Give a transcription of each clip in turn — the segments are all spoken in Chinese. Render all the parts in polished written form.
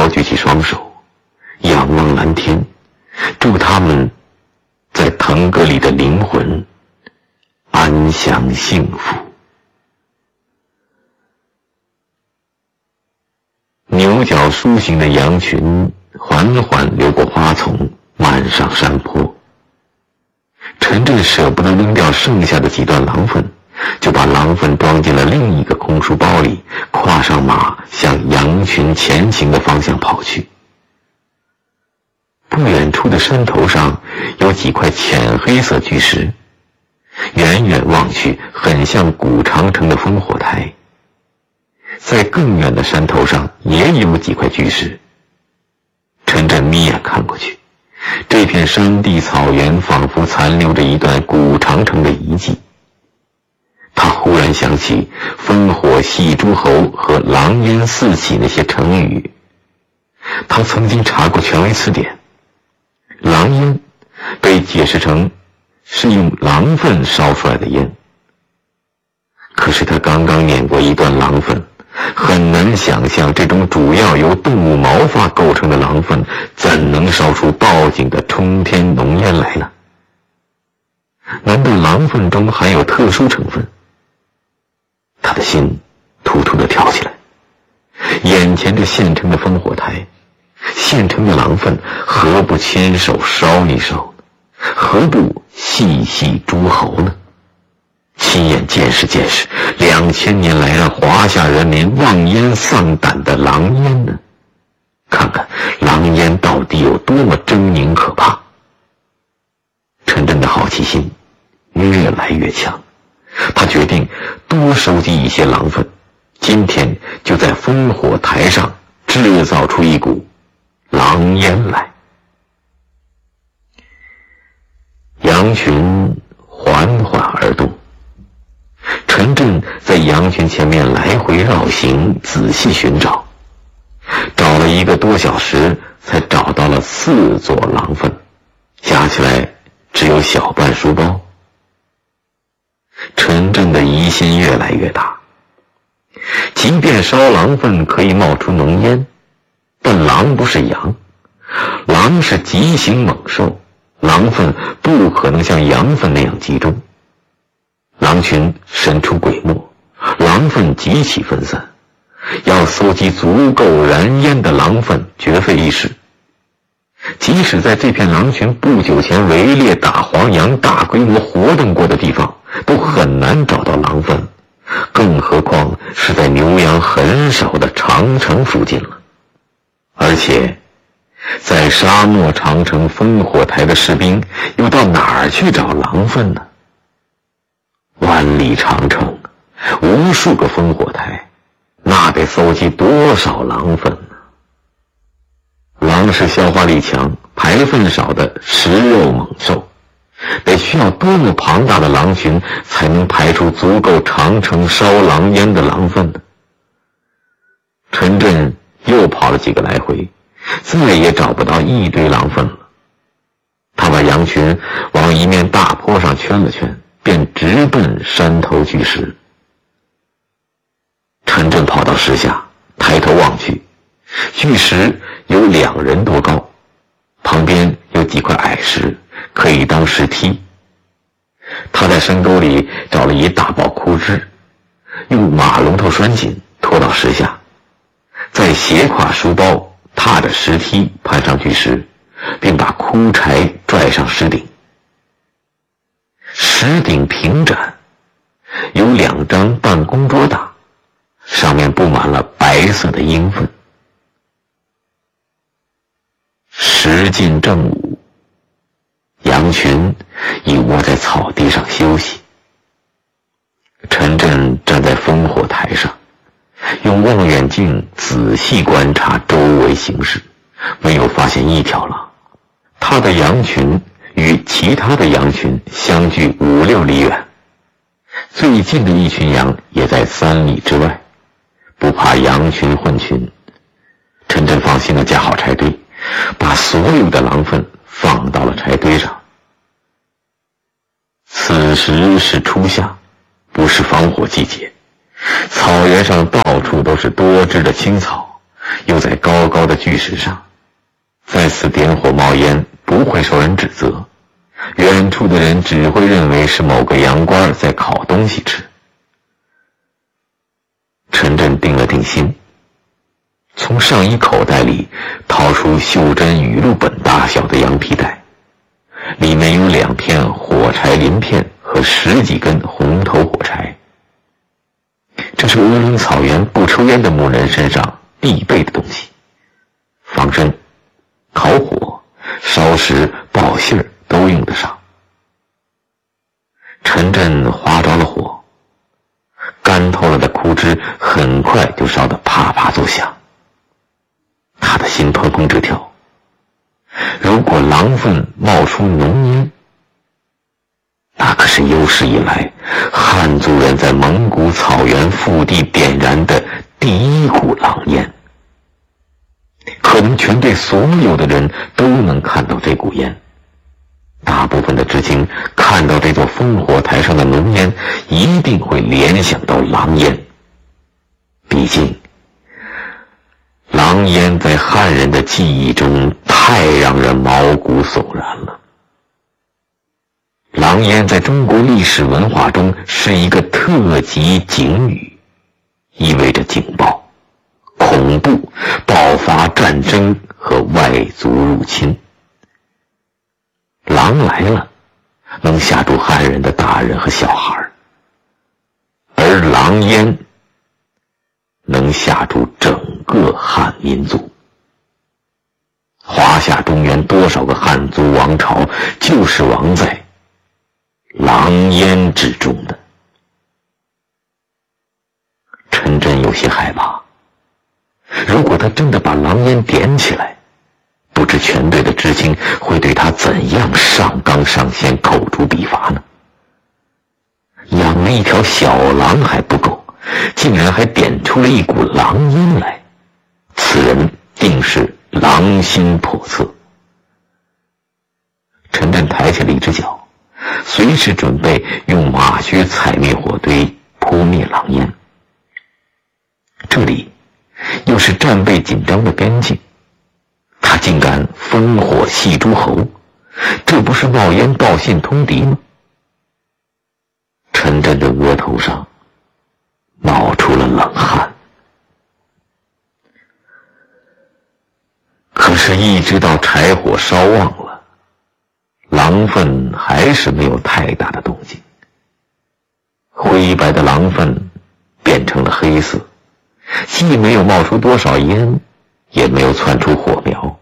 举起双手，仰望蓝天，祝他们在腾格里的灵魂安详幸福。牛角梳形的羊群缓缓流过花丛，漫上山坡。陈震舍不得扔掉剩下的几段狼粪，就把狼粪装进了另一个空书包里，跨上马，向羊群前行的方向跑去。不远处的山头上有几块浅黑色巨石，远远望去很像古长城的烽火台。在更远的山头上也有几块巨石。陈震眯眼看过去，这片山地草原仿佛残留着一段古长城的遗迹。他忽然想起烽火戏诸侯和狼烟四起那些成语，他曾经查过权威词典，狼烟被解释成是用狼粪烧出来的烟。可是他刚刚念过一段狼粪，很难想象这种主要由动物毛发构成的狼粪怎能烧出报警的冲天浓烟来呢？难道狼粪中含有特殊成分？他的心突突地跳起来。眼前这现成的烽火台，现成的狼粪，何不亲手烧一烧呢？何不细细诸侯呢？亲眼见识见识2000年来让华夏人民望烟丧胆的狼烟呢？看看狼烟到底有多么狰狞可怕。陈震的好奇心越来越强，他决定多收集一些狼粪，今天就在烽火台上制造出一股狼烟来。羊群缓缓而动，陈震在羊群前面来回绕行，仔细寻找，找了1个多小时，才找到了4座狼粪，加起来只有小半书包。陈震的疑心越来越大，即便烧狼粪可以冒出浓烟，但狼不是羊，狼是急行猛兽，狼粪不可能像羊粪那样集中。狼群神出鬼没，狼粪极其分散，要搜集足够燃烟的狼粪绝非易事。即使在这片狼群不久前围猎打黄羊大规模活动过的地方，都很难找到狼粪，更何况是在牛羊很少的长城附近了。而且在沙漠长城烽火台的士兵又到哪儿去找狼粪呢？万里长城，无数个烽火台，那得搜集多少狼粪呢？狼是消化力强、排粪少的食肉猛兽，得需要多么庞大的狼群才能排出足够长城烧狼烟的狼粪呢？陈震又跑了几个来回，再也找不到一堆狼粪了。他把羊群往一面大坡上圈了圈，便直奔山头巨石。陈震跑到石下，抬头望去，巨石有2人多高，旁边有几块矮石，可以当石梯。他在深沟里找了一大包枯枝，用马龙头拴紧，拖到石下，再斜挎书包，踏着石梯攀上巨石，并把枯柴拽上石顶。石顶平展，有2张办公桌大，上面布满了白色的鹰粪。时近正午，羊群已窝在草地上休息。陈震站在烽火台上，用望远镜仔细观察周围形势，没有发现一条狼。他的羊群与其他的羊群相距5-6里远，最近的一群羊也在3里之外，不怕羊群混群。陈震放心地架好柴堆，把所有的狼粪放到了柴堆上。此时是初夏，不是防火季节，草原上到处都是多汁的青草， 又在高高的巨石上，在此点火冒烟，不会受人指责，远处的人只会认为是某个洋官在烤东西吃。陈震定了定心，从上衣口袋里掏出袖珍语录本大小的羊皮袋，里面有2片火柴鳞片和10几根红头火柴。这是鄂伦草原不抽烟的牧人身上必备的东西，防身、烤火、烧食、报信儿都用得上。陈震划着了火，干透了的枯枝很快就烧得啪啪作响。他的心砰砰直跳。如果狼粪冒出浓烟，那可是有史以来汉族人在蒙古草原腹地点燃的第1股狼烟。可能全队所有的人都能看到这股烟。大部分的知青看到这座烽火台上的浓烟，一定会联想到狼烟。毕竟狼烟在汉人的记忆中太让人毛骨悚然了。狼烟在中国历史文化中是一个特级警语，意味着警报、恐怖、爆发战争和外族入侵。狼来了，能吓住汉人的大人和小孩，而狼烟能吓住整个汉民族。华夏中原多少个汉族王朝就是亡在狼烟之中的。陈震有些害怕，如果他真的把狼烟点起来，不知全队的知青会对他怎样上纲上线、口诛笔伐呢？养了一条小狼还不够，竟然还点出了一股狼烟来，此人定是狼心叵测。陈震抬起了一只脚，随时准备用马靴踩灭火堆，扑灭狼烟。这里又是战备紧张的边境，他竟敢烽火戏诸侯，这不是冒烟报信通敌吗？陈震的额头上冒出了冷汗。可是一直到柴火烧旺了，狼粪还是没有太大的动静。灰白的狼粪变成了黑色，既没有冒出多少烟，也没有窜出火苗。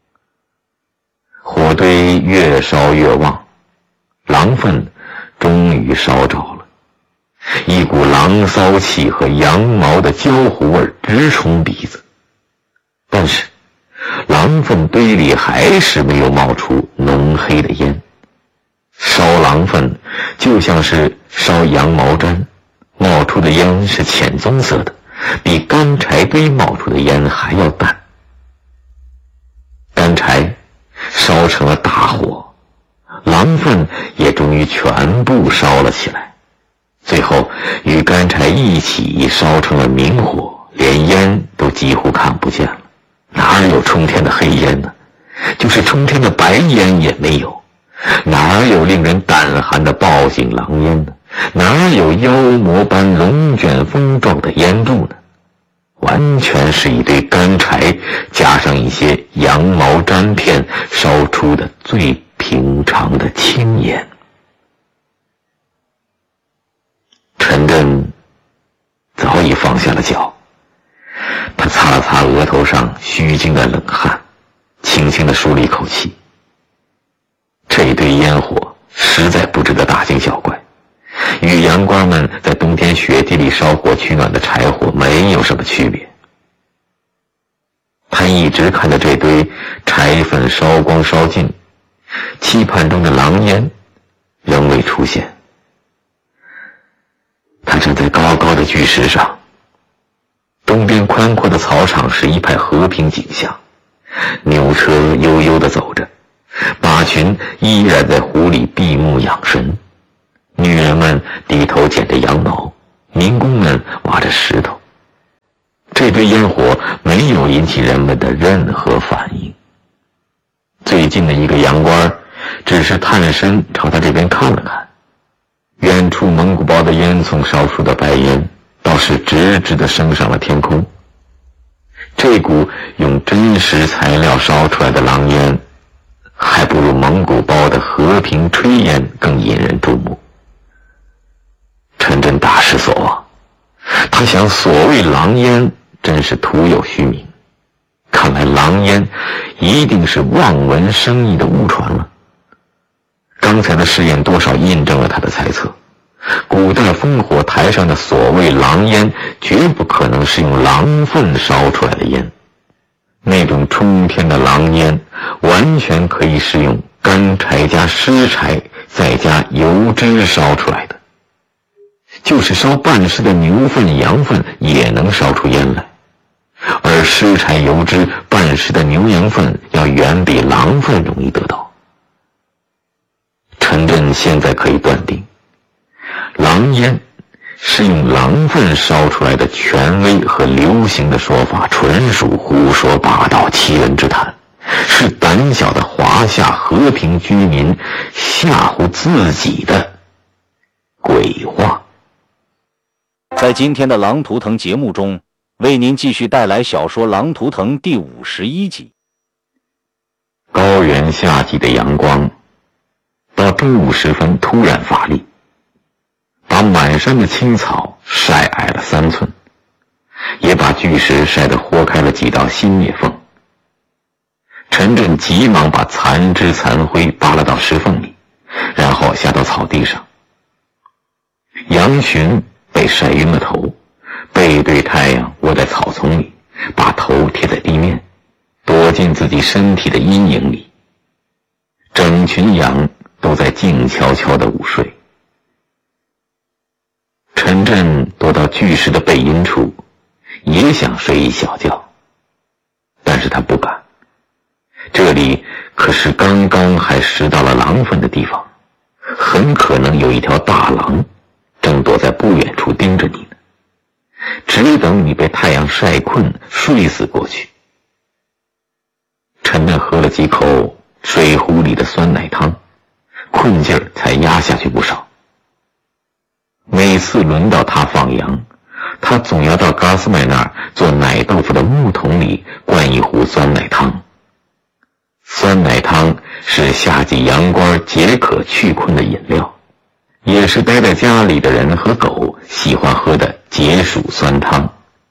火堆越烧越旺，狼粪终于烧着了，一股狼骚气和羊毛的焦糊味直冲鼻子。但是狼粪堆里还是没有冒出浓黑的烟。烧狼粪就像是烧羊毛毡，冒出的烟是浅棕色的，比干柴堆冒出的烟还要淡。干柴烧成了大火，狼粪也终于全部烧了起来，最后与干柴一起烧成了明火，连烟都几乎看不见了。哪有冲天的黑烟呢？就是冲天的白烟也没有。哪有令人胆寒的报警狼烟呢？哪有妖魔般龙卷风状的烟柱呢？完全是一堆干柴加上一些羊毛毡片烧出的最平常的青烟。陈震早已放下了脚，他擦了擦额头上虚惊的冷汗，轻轻地舒了一口气。这一堆烟火实在不值得大惊小怪，与洋官们在冬天雪地里烧火取暖的柴火没有什么区别。他一直看着这堆柴粉烧光烧尽，期盼中的狼烟仍未出现。他站在高高的巨石上，东边宽阔的草场是一派和平景象，牛车悠悠地走着，马群依然在湖里闭目养神，女人们低头捡着羊毛，民工们挖着石头。 这堆烟火没有引起人们的任何反应。最近的一个洋官只是探身朝他这边看了看，远处蒙古包的烟囱烧出的白烟倒是直直地升上了天空。这股用真实材料烧出来的狼烟，还不如蒙古包的和平炊烟更引人注目。陈真大失所望，他想，所谓狼烟真是徒有虚名，看来狼烟一定是望文生义的误传了。刚才的试验多少印证了他的猜测，古代烽火台上的所谓狼烟绝不可能是用狼粪烧出来的烟，那种冲天的狼烟完全可以是用干柴加湿柴再加油脂烧出来的，就是烧半湿的牛粪羊粪也能烧出烟来，而湿柴油脂半湿的牛羊粪要远比狼粪容易得到。陈震现在可以断定，狼烟是用狼粪烧出来的权威和流行的说法纯属胡说八道欺人之谈，是胆小的华夏和平居民吓唬自己的鬼话。 在今天的《狼图腾》节目中，为您继续带来小说《狼图腾》第51集。 高原夏季的阳光到中午时分突然发力，把满山的青草晒矮了3寸，也把巨石晒得豁开了几道新裂缝。陈震急忙把残枝残灰扒拉到石缝里，然后下到草地上。杨巡被晒晕了头，背对太阳窝在草丛里，把头贴在地面，躲进自己身体的阴影里。整群羊都在静悄悄地午睡。陈震躲到巨石的背阴处，也想睡一小觉，但是他不敢，这里可是刚刚还拾到了狼粪的地方，很可能有一条大狼正躲在不远处盯着你呢，只等你被太阳晒困睡死过去。陈震喝了几口水壶里的酸奶汤，困劲儿才压下去不少。每次轮到他放羊，他总要到嘎斯麦那儿做奶豆腐的木桶里灌一壶酸奶汤。酸奶汤是夏季羊倌解渴去困的饮料，也是待在家里的人和狗喜欢喝的解暑酸汤。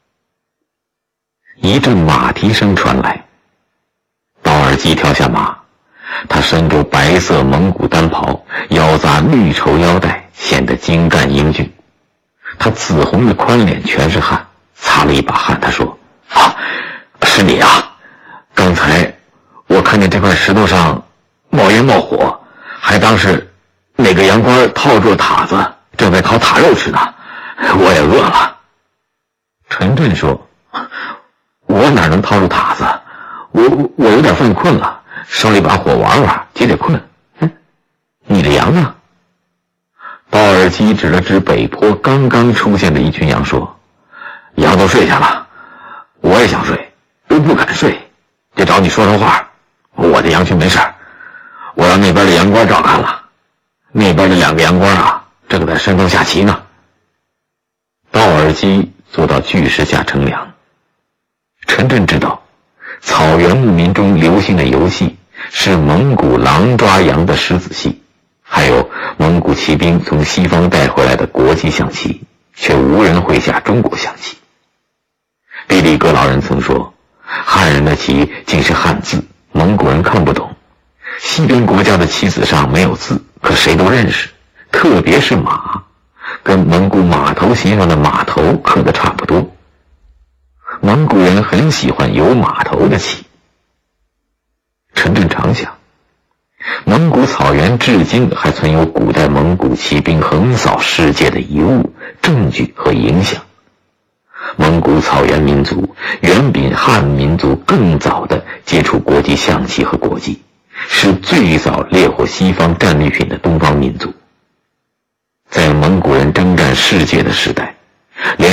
一阵马蹄声传来，道尔基跳下马，他身着白色蒙古单袍，腰扎绿绸腰带，显得精干英俊。他紫红的宽脸全是汗，擦了一把汗，他说：“啊，是你啊！刚才我看见这块石头上冒烟冒火，还当是那个羊倌套住塔子，正在烤塔肉吃呢，我也饿了。”陈震说：“我哪能套住塔子？我有点犯困了，烧了一把火玩玩，解解困。你的羊呢？”鲍尔基指了指北坡刚刚出现的一群羊说：“羊都睡下了，我也想睡，又不敢睡，就找你说说话。我的羊群没事，我让那边的羊倌照看了，那边的2个羊倌啊，正在山头下棋呢。”鲍尔基坐到巨石下乘凉。陈震知道，草原牧民中流行的游戏是蒙古狼抓羊的狮子戏，还有蒙古骑兵从西方带回来的国际象棋，却无人会下中国象棋。比利格老人曾说，汉人的棋竟是汉字，蒙古人看不懂。西边国家的棋子上没有字，可谁都认识，特别是马，跟蒙古码头形上的码头刻得差不多。蒙古人很喜欢有码头的棋。陈震常想，蒙古草原至今还存有古代蒙古骑兵横扫世界的遗物、证据和影响。蒙古草原民族远比汉民族更早地接触国际象棋和国际，是最早猎获西方战利品的东方民族。在蒙古人征战世界的时代，连